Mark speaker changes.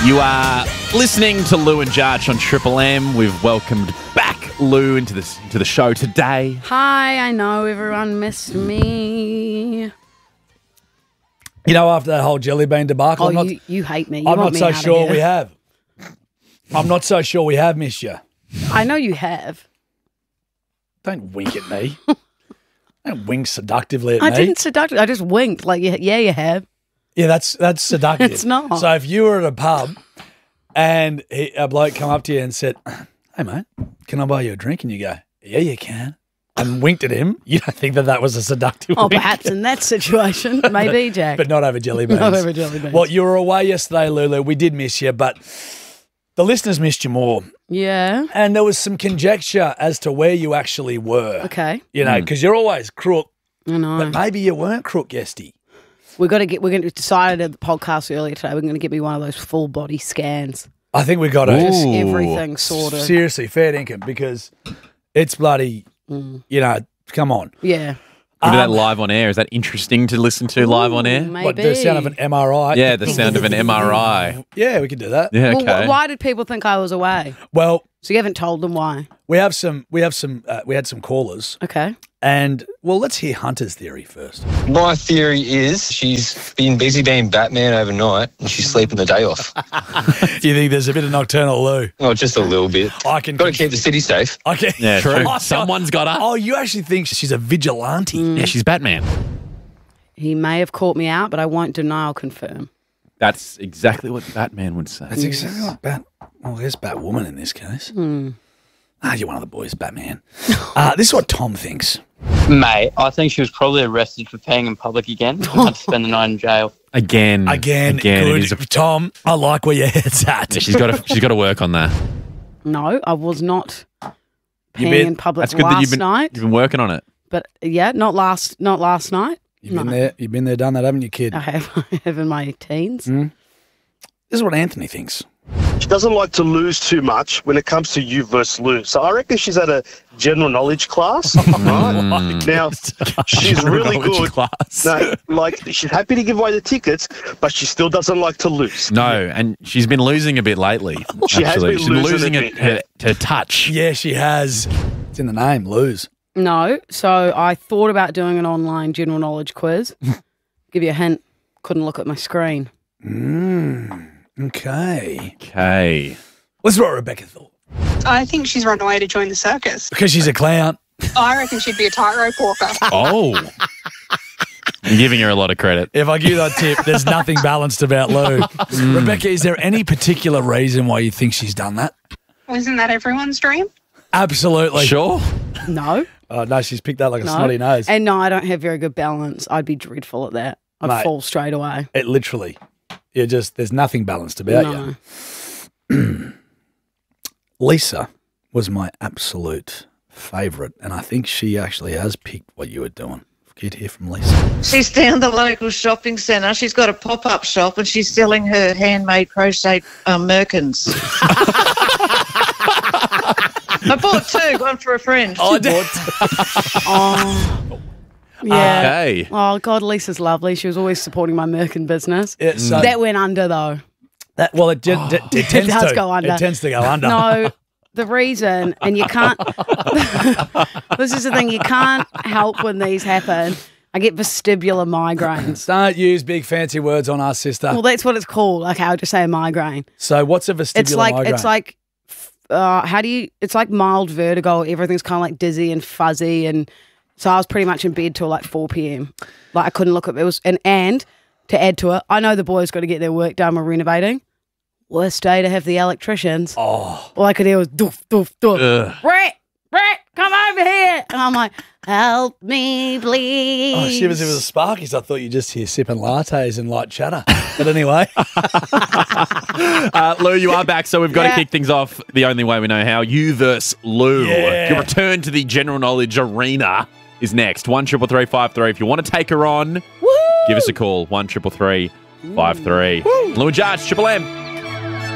Speaker 1: You are listening to Lou and Jarch on Triple M. We've welcomed back Lou into the show today.
Speaker 2: Hi, I know everyone missed me.
Speaker 3: You know, after that whole jelly bean debacle,
Speaker 2: You hate me.
Speaker 3: I'm not so sure we have. I'm not so sure we have missed you.
Speaker 2: I know you have.
Speaker 3: Don't wink at me. Don't wink seductively at
Speaker 2: I
Speaker 3: me.
Speaker 2: didn't seductive. I just winked. Like, yeah, you have.
Speaker 3: Yeah, that's seductive.
Speaker 2: It's not.
Speaker 3: So if you were at a pub and a bloke come up to you and said, "Hey mate, can I buy you a drink?" and you go, "Yeah, you can," and winked at him, you don't think that was a seductive
Speaker 2: Oh,
Speaker 3: wink?
Speaker 2: perhaps in that situation, maybe, Jack.
Speaker 3: But not over jelly beans.
Speaker 2: Not over jelly beans.
Speaker 3: Well, you were away yesterday, Lulu. We did miss you, but the listeners missed you more.
Speaker 2: Yeah.
Speaker 3: And there was some conjecture as to where you actually were.
Speaker 2: Okay.
Speaker 3: You know, because you're always crook,
Speaker 2: I know.
Speaker 3: but maybe you weren't crook, Yesty.
Speaker 2: We're going to decided at the podcast earlier today, we're going to get me one of those full body scans.
Speaker 3: I think we got to.
Speaker 2: Just everything sorted.
Speaker 3: Seriously, fair dinkum, because it's bloody, you know, come on.
Speaker 2: Yeah.
Speaker 1: We do that live on air. Is that interesting to listen to live on air?
Speaker 2: Maybe.
Speaker 3: What, the sound of an MRI?
Speaker 1: Yeah, the sound of an MRI.
Speaker 3: Yeah, we could do that.
Speaker 1: Yeah, okay.
Speaker 2: Well, why did people think I was away?
Speaker 3: Well,
Speaker 2: So you haven't told them why?
Speaker 3: we had some callers,
Speaker 2: Okay.
Speaker 3: and well, let's hear Hunter's theory first.
Speaker 4: My theory is she's been busy being Batman overnight and she's sleeping the day off.
Speaker 3: Do you think there's a bit of nocturnal Lou?
Speaker 4: Oh, just a little bit.
Speaker 3: I can.
Speaker 4: Got to keep the city safe.
Speaker 3: Okay.
Speaker 1: Yeah, true.
Speaker 3: Oh,
Speaker 1: Someone's got her.
Speaker 3: Oh, you actually think she's a vigilante?
Speaker 1: Yeah, she's Batman.
Speaker 2: He may have caught me out, but I won't deny or confirm.
Speaker 1: That's exactly what Batman would say.
Speaker 3: That's exactly like Bat. Well, there's Batwoman in this case. You're one of the boys, Batman. This is what Tom thinks.
Speaker 5: Mate, I think she was probably arrested for peeing in public again and had to spend the night in jail.
Speaker 1: Again.
Speaker 3: Again,
Speaker 1: It
Speaker 3: good.
Speaker 1: is
Speaker 3: Tom, I like where your head's at.
Speaker 1: Yeah, she's got to work on that.
Speaker 2: No, I was not
Speaker 3: You
Speaker 2: peeing
Speaker 3: been-
Speaker 2: in public
Speaker 1: That's good that
Speaker 2: last night.
Speaker 1: you've been working on it.
Speaker 2: But yeah, not last night.
Speaker 3: You've been there, done that, haven't you, kid?
Speaker 2: I have in my teens.
Speaker 3: This is what Anthony thinks.
Speaker 6: She doesn't like to lose too much when it comes to you versus Lou. So I reckon she's at a general knowledge class. Right? Now, she's really good.
Speaker 1: Class.
Speaker 6: No, like, she's happy to give away the tickets, but she still doesn't like to lose.
Speaker 1: No, and she's been losing a bit lately.
Speaker 6: She has
Speaker 1: actually.
Speaker 6: been
Speaker 1: She's been
Speaker 6: losing
Speaker 1: losing
Speaker 6: a bit,
Speaker 1: her touch.
Speaker 3: Yeah, she has. It's in the name, lose.
Speaker 2: No, so I thought about doing an online general knowledge quiz. Give you a hint, couldn't look at my screen.
Speaker 3: Okay.
Speaker 1: Okay.
Speaker 3: Let's see what Rebecca thought.
Speaker 7: I think she's run away to join the circus.
Speaker 3: Because she's a clown.
Speaker 7: I reckon she'd be a tightrope walker.
Speaker 1: Oh. I'm giving her a lot of credit.
Speaker 3: If I give you that tip, there's nothing balanced about Lou. Rebecca, is there any particular reason why you think she's done that?
Speaker 7: Isn't that everyone's dream?
Speaker 3: Absolutely.
Speaker 1: Sure.
Speaker 2: No,
Speaker 3: Oh, no, she's picked that like a
Speaker 2: no.
Speaker 3: snotty nose.
Speaker 2: And no, I don't have very good balance. I'd be dreadful at that. I'd
Speaker 3: Mate.
Speaker 2: fall straight away.
Speaker 3: It literally, there's nothing balanced about you. Lisa was my absolute favourite, and I think she actually has picked what you were doing. Get hear from Lisa.
Speaker 8: She's down the local shopping centre. She's got a pop-up shop and she's selling her handmade crochet merkins. I bought two, one for a friend.
Speaker 2: Oh, yeah.
Speaker 1: Okay.
Speaker 2: Oh, God, Lisa's lovely. She was always supporting my Merkin business.
Speaker 3: Yeah, so
Speaker 2: That went under, though.
Speaker 3: it tends
Speaker 2: does
Speaker 3: to
Speaker 2: go under.
Speaker 3: It tends to go under.
Speaker 2: No, the reason, and you can't, this is the thing, you can't help when these happen. I get vestibular migraines.
Speaker 3: Don't use big fancy words on our sister.
Speaker 2: Well, that's what it's called. Okay, I'll just say a migraine.
Speaker 3: So what's a vestibular migraine?
Speaker 2: It's like mild vertigo. Everything's kind of like dizzy and fuzzy, and so I was pretty much in bed till like 4 p.m. Like I couldn't look at it. Was and to add to it, I know the boys got to get their work done. We're renovating. Worst day to have the electricians.
Speaker 3: Oh.
Speaker 2: All I could hear was doof doof doof. Brett, come over here, and I'm like, help me, please.
Speaker 3: Oh, shivers, it was a Sparkies. I thought you just hear sipping lattes and light chatter. But anyway.
Speaker 1: Lou, you are back, so we've got to kick things off the only way we know how. You versus Lou.
Speaker 3: Yeah.
Speaker 1: Your return to the general knowledge arena is next. 1-333-533. If you want to take her on, give us a call. 1-333-533. Lou and Jarch, Triple M.